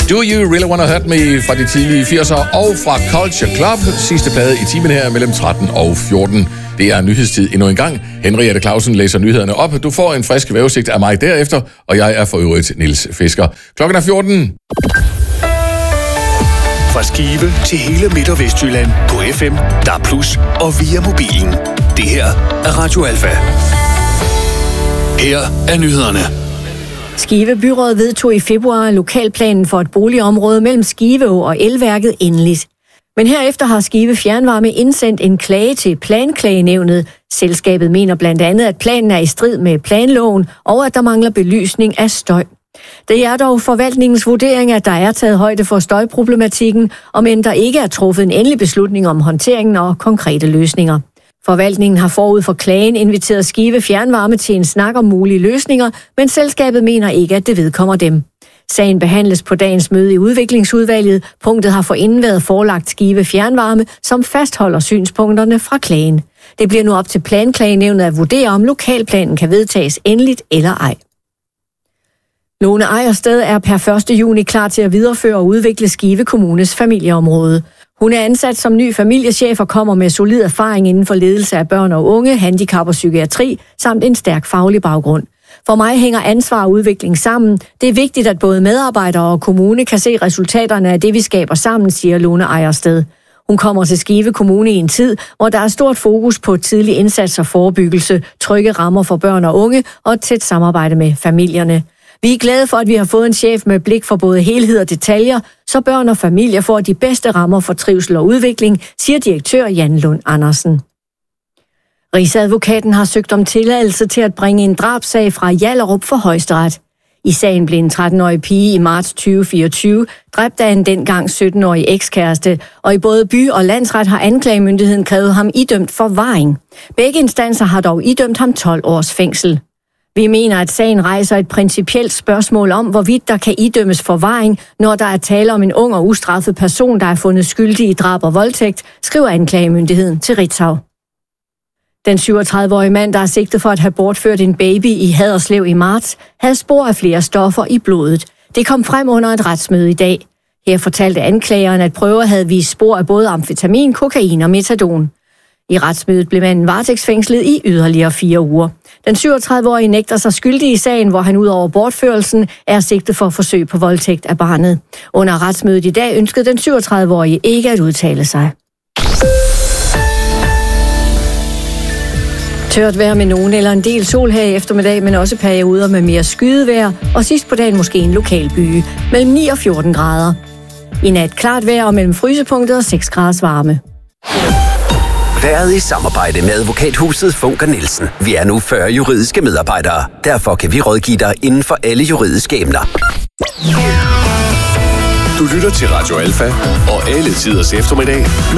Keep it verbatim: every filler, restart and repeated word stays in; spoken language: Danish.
Do You Really Wanna Hurt Me fra de tidlige firser og fra Culture Club. Sidste plade i timen her mellem tretten og fjorten. Det er nyhedstid endnu en gang. Henriette Clausen læser nyhederne op. Du får en frisk vejrudsigt af mig derefter, og jeg er for øvrigt Niels Fisker. Klokken er fjorten. Fra Skive til hele Midt- og Vestjylland på F M, D A B plus og via mobilen. Det her er Radio Alfa. Her er nyhederne. Skive Byråd vedtog i februar lokalplanen for et boligområde mellem Skiveå og Elværket endeligt. Men herefter har Skive Fjernvarme indsendt en klage til Planklagenævnet. Selskabet mener blandt andet, at planen er i strid med planloven, og at der mangler belysning af støj. Det er dog forvaltningens vurdering, at der er taget højde for støjproblematikken, og end der ikke er truffet en endelig beslutning om håndteringen og konkrete løsninger. Forvaltningen har forud for klagen inviteret Skive Fjernvarme til en snak om mulige løsninger, men selskabet mener ikke, at det vedkommer dem. Sagen behandles på dagens møde i udviklingsudvalget. Punktet har forinden været forelagt Skive Fjernvarme, som fastholder synspunkterne fra klagen. Det bliver nu op til Planklagenævnet at vurdere, om lokalplanen kan vedtages endeligt eller ej. Lone Ejersted er per første juni klar til at videreføre og udvikle Skive Kommunes familieområde. Hun er ansat som ny familiechef og kommer med solid erfaring inden for ledelse af børn og unge, handicap og psykiatri, samt en stærk faglig baggrund. For mig hænger ansvar og udvikling sammen. Det er vigtigt, at både medarbejdere og kommune kan se resultaterne af det, vi skaber sammen, siger Lone Ejersted. Hun kommer til Skive Kommune i en tid, hvor der er stort fokus på tidlig indsats og forebyggelse, trygge rammer for børn og unge og et tæt samarbejde med familierne. Vi er glade for, at vi har fået en chef med blik for både helhed og detaljer, så børn og familier får de bedste rammer for trivsel og udvikling, siger direktør Jan Lund Andersen. Rigsadvokaten har søgt om tilladelse til at bringe en drabsag fra Hjallerup for Højesteret. I sagen blev en tretten-årig pige i marts tyve fireogtyve dræbt af en dengang sytten-årig ekskæreste, og i både by- og landsret har anklagemyndigheden krævet ham idømt forvaring. Begge instanser har dog idømt ham tolv års fængsel. Vi mener, at sagen rejser et principielt spørgsmål om, hvorvidt der kan idømmes forvaring, når der er tale om en ung og ustraffet person, der er fundet skyldig i drab og voldtægt, skriver anklagemyndigheden til Ritzau. Den syvogtredive-årige mand, der er sigtet for at have bortført en baby i Haderslev i marts, havde spor af flere stoffer i blodet. Det kom frem under et retsmøde i dag. Her fortalte anklageren, at prøver havde vist spor af både amfetamin, kokain og metadon. I retsmødet blev manden varetægtsfængslet i yderligere fire uger. Den syvogtredive-årige nægter sig skyldig i sagen, hvor han ud over bortførelsen er sigtet for forsøg på voldtægt af barnet. Under retsmødet i dag ønskede den syvogtredive-årige ikke at udtale sig. Tørt vejr med nogen eller en del sol her i eftermiddag, men også perioder med mere skydevejr, og sidst på dagen måske en lokal byge, mellem ni og fjorten grader. I nat klart vejr og mellem frysepunktet og seks graders varme. Været i samarbejde med advokathuset Funker Nielsen. Vi er nu fyrre juridiske medarbejdere. Derfor kan vi rådgive dig inden for alle juridiske emner. Du lytter til Radio Alfa og alle tiders eftermiddag.